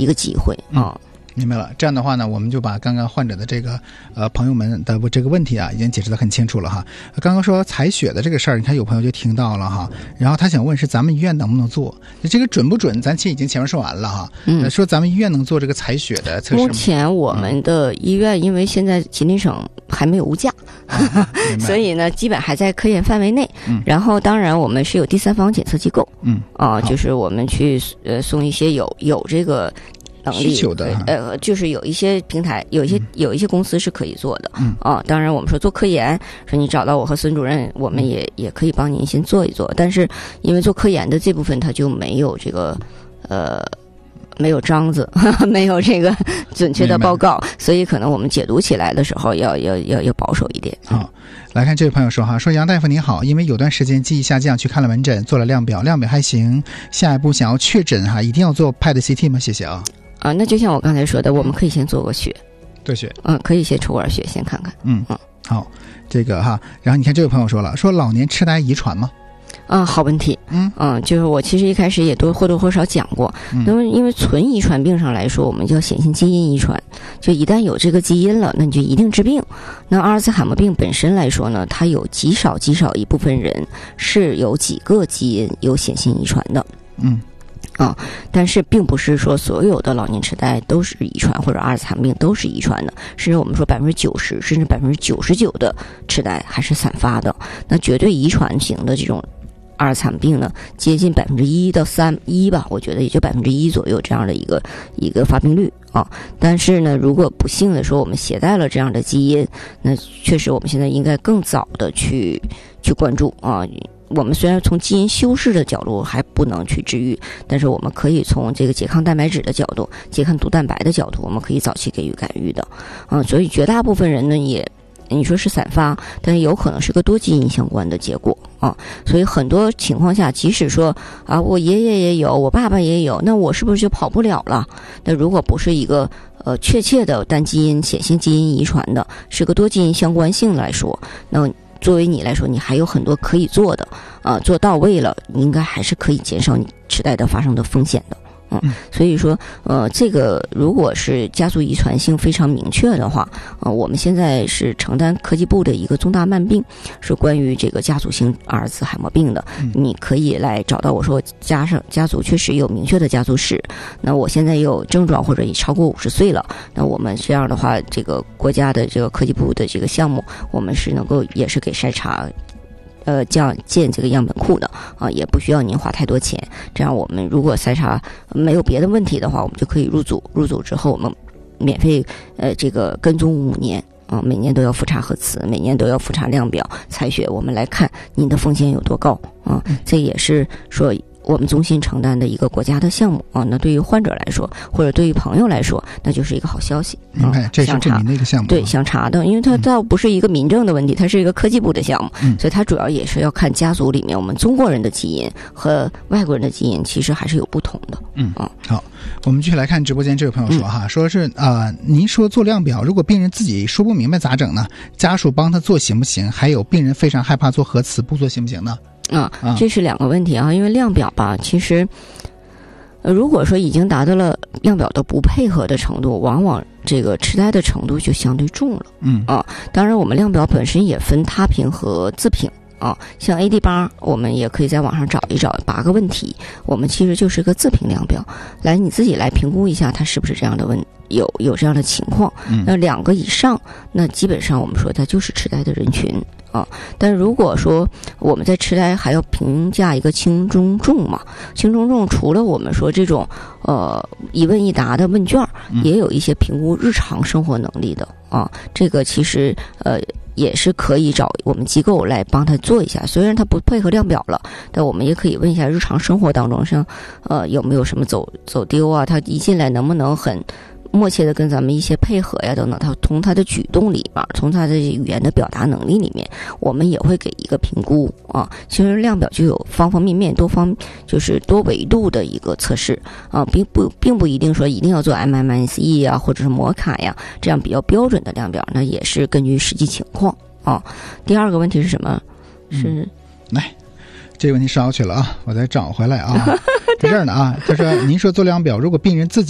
一个机会啊。 明白了，这样的话呢，我们就把刚刚患者的这个朋友们的这个问题啊，已经解释得很清楚了哈。刚刚说采血的这个事儿，你看有朋友就听到了哈，然后他想问是咱们医院能不能做，这个准不准？咱其实已经前面说完了哈。说咱们医院能做这个采血的测试吗？ 目前我们的医院，因为现在吉林省还没有无价，所以呢，基本还在科研范围内。然后当然我们是有第三方检测机构，就是我们去送一些有这个能力需求的就是有一些平台，有一些公司是可以做的。当然我们说做科研，说你找到我和孙主任，我们也可以帮您先做一做。但是因为做科研的这部分，它就没有这个没有章子，没有这个准确的报告，所以可能我们解读起来的时候要保守一点。 好，来看这位朋友说哈，说杨大夫您好，因为有段时间记忆下降，去看了门诊，做了量表还行，下一步想要确诊哈，一定要做 PET CT 吗？谢谢啊。 那就像我刚才说的，我们可以先做个血， 对血， 可以先抽点血先看看。 好，这个哈，然后你看这位朋友说了，说老年痴呆遗传吗？ 好问题。就是我其实一开始也或多或少讲过，那么因为纯遗传病上来说，我们叫显性基因遗传，就一旦有这个基因了，那你就一定致病。那阿尔兹海默病本身来说呢，它有极少一部分人是有几个基因有显性遗传的。但是并不是说所有的老年痴呆都是遗传，或者阿尔兹海默病都是遗传的，甚至我们说90%甚至99%的痴呆还是散发的。那绝对遗传型的这种阿尔兹海默病呢，接近1%到3%吧，我觉得也就1%左右这样的一个发病率啊。但是呢，如果不幸的说我们携带了这样的基因，那确实我们现在应该更早的去关注啊。我们虽然从基因修饰的角度还不能去治愈，但是我们可以从这个拮抗蛋白质的角度、拮抗毒蛋白的角度，我们可以早期给予干预的。所以绝大部分人呢，你说是散发，但是有可能是个多基因相关的结果啊。所以很多情况下，即使说我爷爷也有，我爸爸也有，那我是不是就跑不了了？那如果不是一个确切的单基因显性基因遗传的，是个多基因相关性来说，那作为你来说，你还有很多可以做的，做到位了，你应该还是可以减少你痴呆的发生的风险的。所以说，这个如果是家族遗传性非常明确的话，我们现在是承担科技部的一个重大慢病，是关于这个家族性阿尔兹海默病的。你可以来找到我说，家族确实有明确的家族史，那我现在也有症状或者已超过50岁了，那我们这样的话，这个国家的这个科技部的这个项目，我们是能够也是给筛查。建这个样本库的也不需要您花太多钱。这样我们如果筛查没有别的问题的话，我们就可以入组之后，我们免费这个跟踪5年每年都要复查核磁，每年都要复查量表采血，我们来看您的风险有多高这也是说我们中心承担的一个国家的项目那对于患者来说，或者对于朋友来说，那就是一个好消息。 明白，这是证明的一个项目。 对，想查的，因为它倒不是一个民政的问题，它是一个科技部的项目，所以它主要也是要看家族里面我们中国人的基因和外国人的基因其实还是有不同的。 好，我们继续来看直播间这位朋友说哈，说是您说做量表，如果病人自己说不明白咋整呢？家属帮他做行不行？还有病人非常害怕做核磁，不做行不行呢？ 这是2个问题因为量表吧，其实如果说已经达到了量表的不配合的程度，往往这个痴呆的程度就相对重了。当然我们量表本身也分他评和自评像 AD8 我们也可以在网上找一找8个问题，我们其实就是个自评量表，来你自己来评估一下它是不是这样的有这样的情况。那2个以上，那基本上我们说它就是痴呆的人群但如果说我们在痴呆还要评价一个轻中重嘛，轻中重除了我们说这种一问一答的问卷，也有一些评估日常生活能力的这个其实也是可以找我们机构来帮他做一下，虽然他不配合量表了，但我们也可以问一下日常生活当中像有没有什么走丢他一进来能不能很默契的跟咱们一些配合呀等等，他从他的举动里面，从他的语言的表达能力里面，我们也会给一个评估其实量表就有方方面面就是多维度的一个测试并不一定说一定要做 MMSE 或者是摩卡呀这样比较标准的量表，那也是根据实际情况第2个问题是什么？是来这个问题捎过去了我再找回来在这儿呢他说您说做量表，如果病人自己